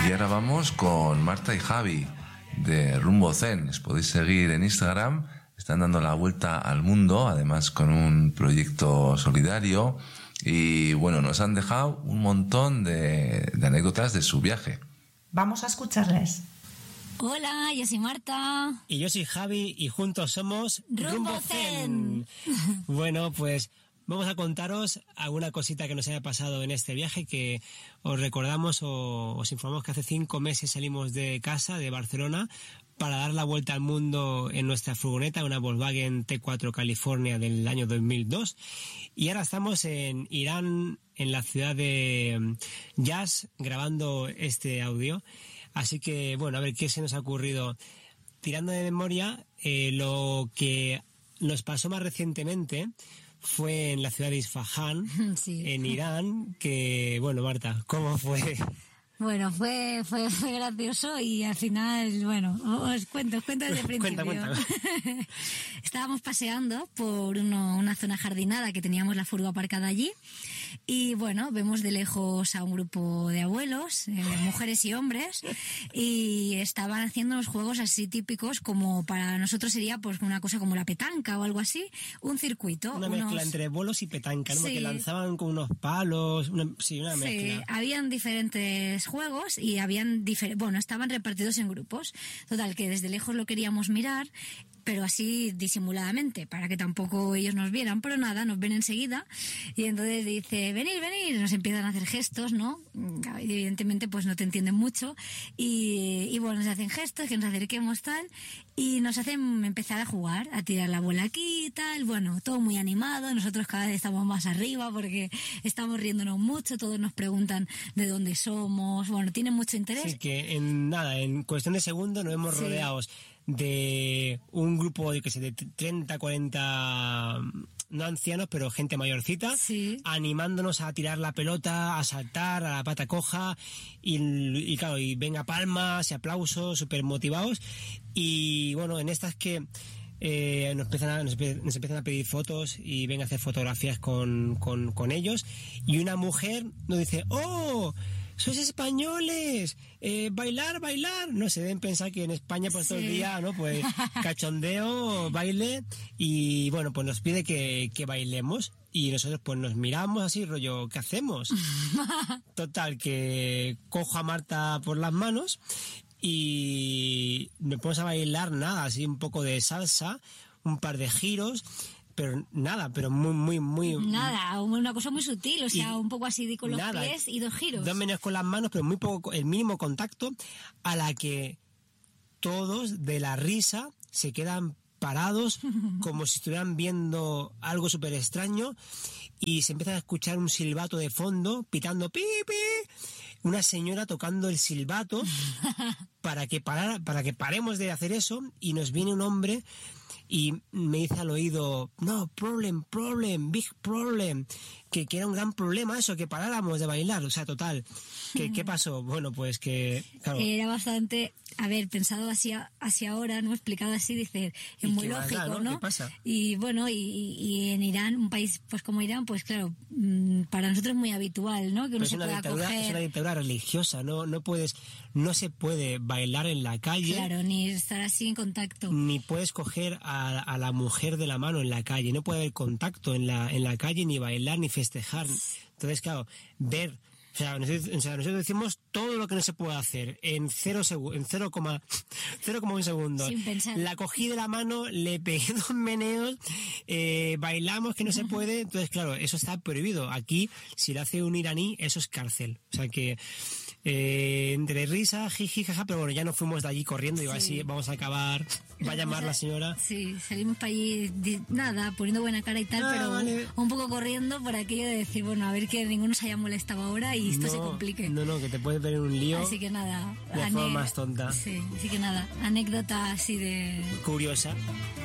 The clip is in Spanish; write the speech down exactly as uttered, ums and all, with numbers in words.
Y ahora vamos con Marta y Javi de Rumbo Zen. Les podéis seguir en Instagram. Están dando la vuelta al mundo, además con un proyecto solidario. Y bueno, nos han dejado un montón de, de anécdotas de su viaje. Vamos a escucharles. Hola, yo soy Marta. Y yo soy Javi y juntos somos Rumbo Zen. Bueno, pues vamos a contaros alguna cosita que nos haya pasado en este viaje, que os recordamos o os informamos que hace cinco meses salimos de casa, de Barcelona, para dar la vuelta al mundo en nuestra furgoneta, una Volkswagen T cuatro California del año dos mil dos. Y ahora estamos en Irán, en la ciudad de Yazd, grabando este audio. Así que, bueno, a ver qué se nos ha ocurrido. Tirando de memoria, eh, lo que nos pasó más recientemente fue en la ciudad de Isfahán, sí. En Irán, que, bueno, Marta, ¿cómo fue? Bueno, fue, fue, fue gracioso y al final, bueno, os cuento, os cuento desde el principio. Cuenta, cuenta. Estábamos paseando por uno, una zona jardinada que teníamos la furgo aparcada allí y bueno, vemos de lejos a un grupo de abuelos, eh, mujeres y hombres, y estaban haciendo unos juegos así típicos como para nosotros sería pues una cosa como la petanca o algo así, un circuito. Una unos... mezcla entre bolos y petanca, ¿no? Sí. Porque lanzaban con unos palos, una, sí, una sí, mezcla. Habían diferentes juegos y habían difer- bueno, estaban repartidos en grupos. Total, que desde lejos lo queríamos mirar, pero así disimuladamente, para que tampoco ellos nos vieran, pero nada, nos ven enseguida y entonces dice, venid, venid, nos empiezan a hacer gestos, ¿no? Evidentemente pues no te entienden mucho y, y bueno, nos hacen gestos, que nos acerquemos tal y nos hacen empezar a jugar, a tirar la bola aquí y tal, bueno, todo muy animado, nosotros cada vez estamos más arriba porque estamos riéndonos mucho, todos nos preguntan de dónde somos, bueno, tienen mucho interés. Sí, que en nada, en cuestión de segundos nos hemos Sí. rodeados de un grupo de, que sé, de treinta, cuarenta, no ancianos, pero gente mayorcita, Sí. animándonos a tirar la pelota, a saltar, a la pata coja, y, y claro, y venga palmas y aplausos, súper motivados, y bueno, en estas que eh, nos, empiezan a, nos, nos empiezan a pedir fotos y ven a hacer fotografías con, con, con ellos, y una mujer nos dice, ¡oh! ¡Sois españoles! Eh, ¡Bailar, bailar! No se deben pensar que en España pues Sí. todo el día, ¿no? Pues cachondeo, baile, y bueno, pues nos pide que, que bailemos y nosotros pues nos miramos así, rollo, ¿qué hacemos? Total, que cojo a Marta por las manos y nos ponemos a bailar nada, así un poco de salsa, un par de giros, pero nada, pero muy, muy, muy... Nada, una cosa muy sutil, o sea, Y un poco así de con los nada, pies y dos giros. Dos menos con las manos, pero muy poco, el mínimo contacto, a la que todos de la risa se quedan parados como si estuvieran viendo algo súper extraño y se empieza a escuchar un silbato de fondo, pitando pi, pi, una señora tocando el silbato para que, parara, para que paremos de hacer eso, y nos viene un hombre y me dice al oído, no, problem, problem, big problem, que, que era un gran problema eso, que paráramos de bailar, o sea, total. ¿Qué, qué pasó? Bueno, pues que... Claro, Era bastante, a ver, pensado hacia, hacia ahora, ¿no? Explicado así, dice, es ¿Y muy qué más lógico, da, no? ¿no? ¿Qué pasa? Y bueno, y, y en Irán, un país pues como Irán, pues claro, mm, para nosotros es muy habitual, ¿no? Que pero uno es se una, pueda dictadura, coger... es una dictadura religiosa, no, no puedes, no se puede bailar en la calle. Claro, ni estar así en contacto. Ni puedes coger a, a la mujer de la mano en la calle, no puede haber contacto en la, en la calle, ni bailar, ni festejar. Entonces, claro, ver, o sea, nosotros, o sea, nosotros decimos todo lo que no se puede hacer en cero segu- en cero coma un segundo. Sin pensar. La cogí de la mano, le pegué dos meneos, eh, bailamos que no se puede, entonces, claro, eso está prohibido. Aquí, si lo hace un iraní, eso es cárcel. O sea que... Eh, entre risa, jiji, jaja, pero bueno, ya nos fuimos de allí corriendo y Sí. así vamos a acabar, va a llamar la señora. Sí, salimos para allí, di- nada, poniendo buena cara y tal, Ah, pero vale. un poco corriendo por aquello de decir, bueno, a ver que ninguno se haya molestado ahora y esto no, se complique. No, no, que te puedes ver en un lío. Así que nada. De ane- forma más tonta. Sí, así que nada, anécdota así de... Curiosa.